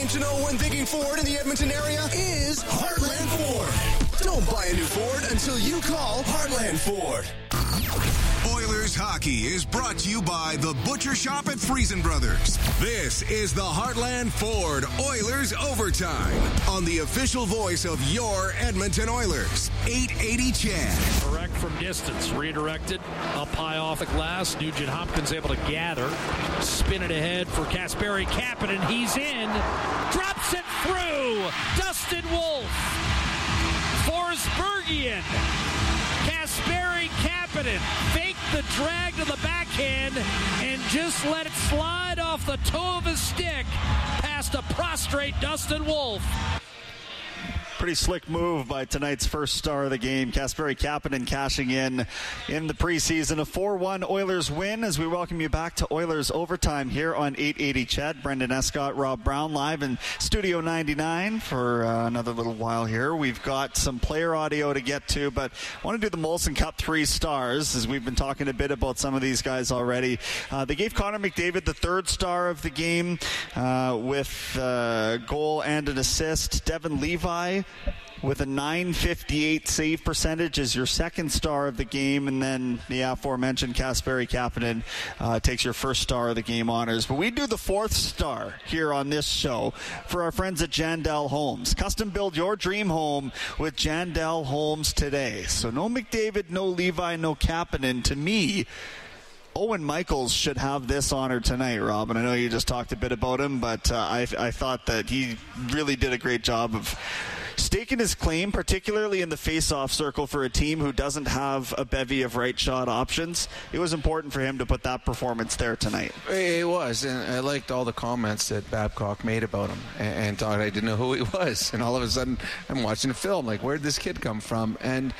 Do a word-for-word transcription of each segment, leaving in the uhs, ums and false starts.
To know when thinking Ford in the Edmonton area is Heartland Ford. Don't buy a new Ford until you call Heartland Ford. Oilers hockey is brought to you by the Butcher Shop at Friesen Brothers. This is the Heartland Ford Oilers Overtime on the official voice of your Edmonton Oilers, eight eighty C H E D. Direct from distance, redirected up high off the glass. Nugent Hopkins able to gather, spin it ahead for Kasperi Kapanen. He's in, drops it through. Dustin Wolf, Forsbergian, Kasperi Kapanen faked the drag to the backhand and just let it slide off the toe of his stick past a prostrate Dustin Wolf. Pretty slick move by tonight's first star of the game, Kasperi Kapanen, cashing in in the preseason. A four one Oilers win as we welcome you back to Oilers Overtime here on eight eighty C H E D. Brendan Escott, Rob Brown live in Studio ninety-nine for uh, another little while here. We've got some player audio to get to, but I want to do the Molson Cup three stars as we've been talking a bit about some of these guys already. Uh, they gave Connor McDavid the third star of the game uh, with a goal and an assist. Devin Levi with a nine fifty-eight save percentage is your second star of the game, and then the aforementioned Kasperi Kapanen uh, takes your first star of the game honors. But we do the fourth star here on this show for our friends at Jandel Homes. Custom build your dream home with Jandel Homes today. So no McDavid, no Levi, no Kapanen. To me, Owen Michaels should have this honor tonight, Rob. And I know you just talked a bit about him, but uh, I, I thought that he really did a great job of staking his claim, particularly in the face-off circle for a team who doesn't have a bevy of right shot options. It was important for him to put that performance there tonight. It was, and I liked all the comments that Babcock made about him and, and thought I didn't know who he was. And all of a sudden, I'm watching the film, like, where'd this kid come from? And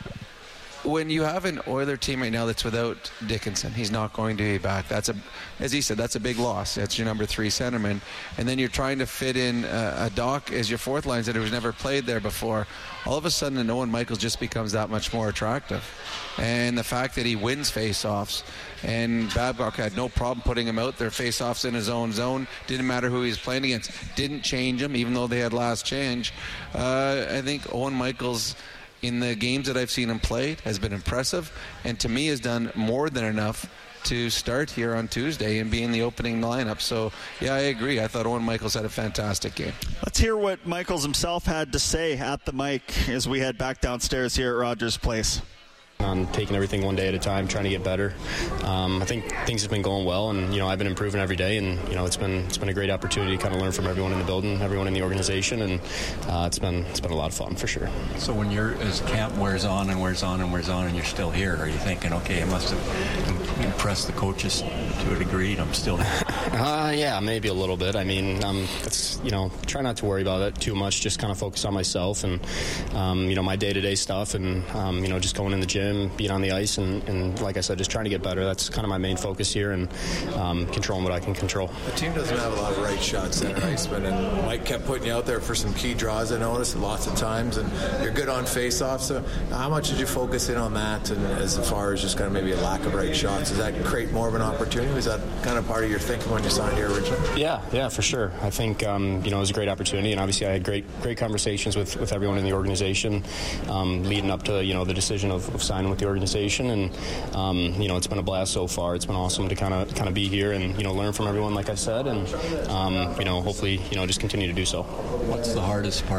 when you have an Oiler team right now that's without Dickinson, he's not going to be back. That's a, as he said, that's a big loss. That's your number three centerman. And then you're trying to fit in a, a Doc as your fourth line center who's never played there before. All of a sudden, an Owen Michaels just becomes that much more attractive. And the fact that he wins faceoffs, and Babcock had no problem putting him out there, faceoffs in his own zone, didn't matter who he was playing against, didn't change him, even though they had last change. Uh, I think Owen Michaels, in the games that I've seen him play, has been impressive, and to me has done more than enough to start here on Tuesday and be in the opening lineup. So, yeah, I agree. I thought Owen Michaels had a fantastic game. Let's hear what Michaels himself had to say at the mic as we head back downstairs here at Rogers Place. On taking everything one day at a time, trying to get better. Um, I think things have been going well, and you know I've been improving every day, and you know it's been it's been a great opportunity to kind of learn from everyone in the building, everyone in the organization, and uh, it's been it's been a lot of fun for sure. So when you're as camp wears on and wears on and wears on, and you're still here, are you thinking, okay, I must have impressed the coaches to a degree, and I'm still here? uh, yeah, maybe a little bit. I mean, um, it's you know try not to worry about it too much. Just kind of focus on myself and um, you know my day-to-day stuff, and um, you know just going in the gym, being on the ice, and, and like I said, just trying to get better. That's kind of my main focus here, and um, controlling what I can control. The team doesn't have a lot of right shots center iceman, and Mike kept putting you out there for some key draws, I noticed, lots of times, and you're good on face-offs. So how much did you focus in on that, and as far as just kind of maybe a lack of right shots? Does that create more of an opportunity? Was that kind of part of your thinking when you signed here originally? Yeah, yeah, for sure. I think um, you know it was a great opportunity, and obviously I had great great conversations with, with everyone in the organization um, leading up to you know the decision of, of signing with the organization, and um, you know it's been a blast so far. It's been awesome to kind of kind of be here and you know learn from everyone, like I said, and um, you know hopefully you know just continue to do so. What's the hardest part